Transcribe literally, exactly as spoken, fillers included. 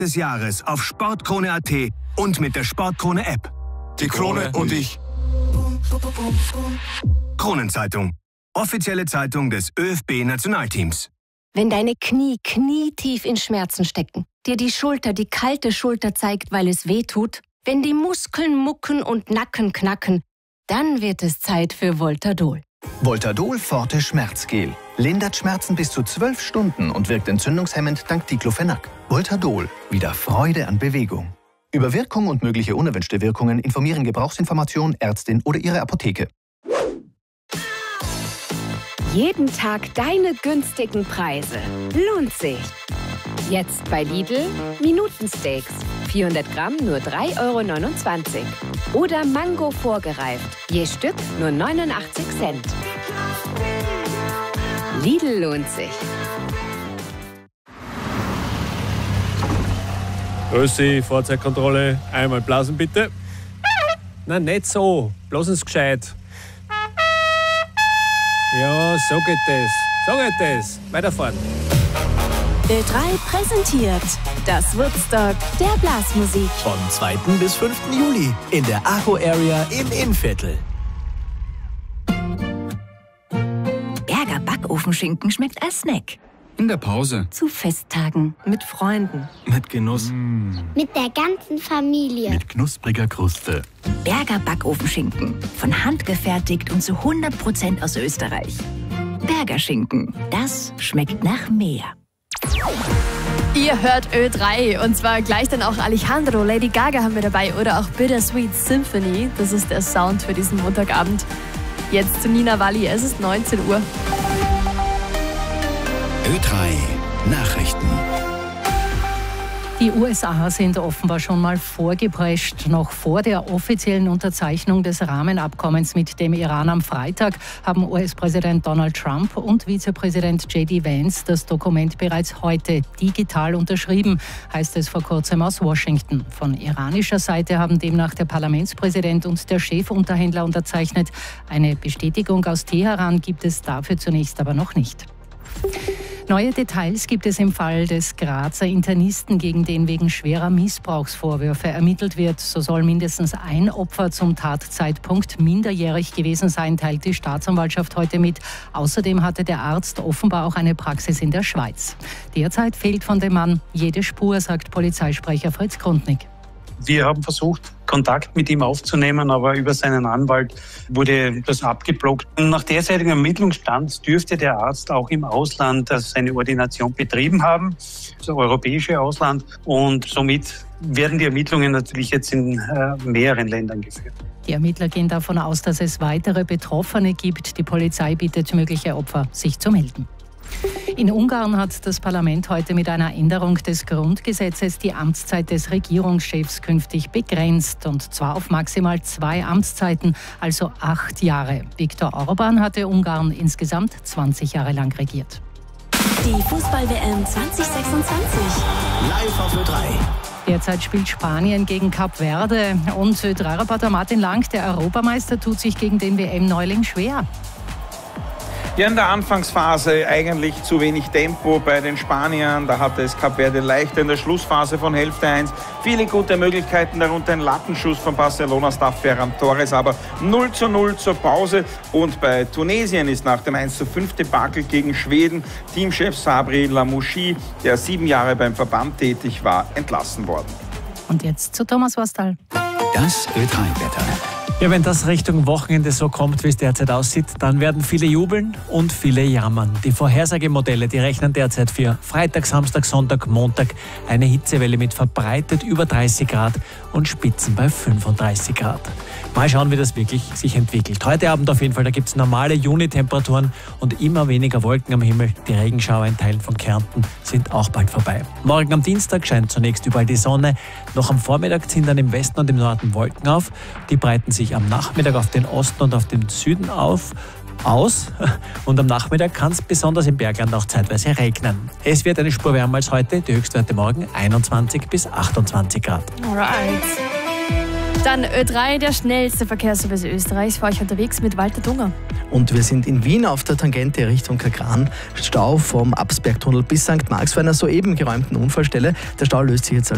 des Jahres auf Sportkrone Punkt at und mit der Sportkrone App. Die Krone und ich. Kronenzeitung. Offizielle Zeitung des ÖFB-Nationalteams. Wenn deine Knie knietief in Schmerzen stecken, dir die Schulter die kalte Schulter zeigt, weil es weh tut, wenn die Muskeln mucken und Nacken knacken, dann wird es Zeit für Voltadol. Voltadol Forte Schmerzgel. Lindert Schmerzen bis zu zwölf Stunden und wirkt entzündungshemmend dank Diclofenac. Voltadol. Wieder Freude an Bewegung. Über Wirkung und mögliche unerwünschte Wirkungen informieren Gebrauchsinformation, Ärztin oder Ihre Apotheke. Jeden Tag deine günstigen Preise. Lohnt sich. Jetzt bei Lidl Minutensteaks. vierhundert Gramm nur drei Euro neunundzwanzig. Oder Mango vorgereift. Je Stück nur neunundachtzig Cent. Lidl lohnt sich. Grüß Sie, Fahrzeugkontrolle. Einmal blasen bitte. Nein, nicht so. Blasen Sie gescheit. Ja, so geht das. So geht das. Weiterfahren. Ö drei präsentiert das Woodstock der Blasmusik. Vom zweiten bis fünften Juli in der Arco Area im Innviertel. Berger Backofenschinken schmeckt als Snack. In der Pause. Zu Festtagen mit Freunden. Mit Genuss. Mm. Mit der ganzen Familie. Mit knuspriger Kruste. Berger Backofenschinken. Von Hand gefertigt und zu hundert Prozent aus Österreich. Berger Schinken. Das schmeckt nach mehr. Ihr hört Ö drei und zwar gleich dann auch Alejandro, Lady Gaga haben wir dabei oder auch Bittersweet Symphony. Das ist der Sound für diesen Montagabend. Jetzt zu Nina Walli, es ist neunzehn Uhr. Ö drei Nachrichten. Die U S A sind offenbar schon mal vorgeprescht. Noch vor der offiziellen Unterzeichnung des Rahmenabkommens mit dem Iran am Freitag haben U S-Präsident Donald Trump und Vizepräsident J D Vance das Dokument bereits heute digital unterschrieben, heißt es vor kurzem aus Washington. Von iranischer Seite haben demnach der Parlamentspräsident und der Chefunterhändler unterzeichnet. Eine Bestätigung aus Teheran gibt es dafür zunächst aber noch nicht. Neue Details gibt es im Fall des Grazer Internisten, gegen den wegen schwerer Missbrauchsvorwürfe ermittelt wird. So soll mindestens ein Opfer zum Tatzeitpunkt minderjährig gewesen sein, teilt die Staatsanwaltschaft heute mit. Außerdem hatte der Arzt offenbar auch eine Praxis in der Schweiz. Derzeit fehlt von dem Mann jede Spur, sagt Polizeisprecher Fritz Grundnig. Wir haben versucht, Kontakt mit ihm aufzunehmen, aber über seinen Anwalt wurde das abgeblockt. Nach derzeitigen Ermittlungsstand dürfte der Arzt auch im Ausland seine Ordination betrieben haben, das europäische Ausland. Und somit werden die Ermittlungen natürlich jetzt in äh, mehreren Ländern geführt. Die Ermittler gehen davon aus, dass es weitere Betroffene gibt. Die Polizei bittet mögliche Opfer, sich zu melden. In Ungarn hat das Parlament heute mit einer Änderung des Grundgesetzes die Amtszeit des Regierungschefs künftig begrenzt, und zwar auf maximal zwei Amtszeiten, also acht Jahre. Viktor Orbán hatte Ungarn insgesamt zwanzig Jahre lang regiert. Die Fußball-W M zwanzig sechsundzwanzig. Live auf Ö drei. Derzeit spielt Spanien gegen Kap Verde und Ö drei Reporter Martin Lang, der Europameister, tut sich gegen den W M-Neuling schwer. Ja, in der Anfangsphase eigentlich zu wenig Tempo bei den Spaniern. Da hatte es Kap Verde leichter in der Schlussphase von Hälfte eins. Viele gute Möglichkeiten, darunter ein Lattenschuss von Barcelona-Star Ferran Torres, aber null zu null zur Pause. Und bei Tunesien ist nach dem eins zu fünf Debakel gegen Schweden Teamchef Sabri Lamouchi, der sieben Jahre beim Verband tätig war, entlassen worden. Und jetzt zu Thomas Wastal. Das Ö drei Wetter. Ja, wenn das Richtung Wochenende so kommt, wie es derzeit aussieht, dann werden viele jubeln und viele jammern. Die Vorhersagemodelle, die rechnen derzeit für Freitag, Samstag, Sonntag, Montag eine Hitzewelle mit verbreitet über dreißig Grad und Spitzen bei fünfunddreißig Grad. Mal schauen, wie das wirklich sich entwickelt. Heute Abend auf jeden Fall, da gibt es normale Juni-Temperaturen und immer weniger Wolken am Himmel. Die Regenschauer in Teilen von Kärnten sind auch bald vorbei. Morgen am Dienstag scheint zunächst überall die Sonne. Noch am Vormittag ziehen dann im Westen und im Norden Wolken auf. Die breiten sich am Nachmittag auf den Osten und auf den Süden auf. aus und am Nachmittag kann es besonders im Bergland auch zeitweise regnen. Es wird eine Spur wärmer als heute, die Höchstwerte morgen einundzwanzig bis achtundzwanzig Grad. Alright. Dann Ö drei, der schnellste Verkehrsservice Österreichs, für euch unterwegs mit Walter Dunger. Und wir sind in Wien auf der Tangente Richtung Kagran. Stau vom Absbergtunnel bis Sankt Marx vor einer soeben geräumten Unfallstelle. Der Stau löst sich jetzt